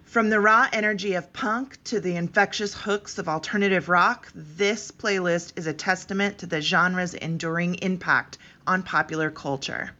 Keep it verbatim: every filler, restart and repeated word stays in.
From the raw energy of punk to the infectious hooks of alternative rock, this playlist is a testament to the genre's enduring impact on popular culture.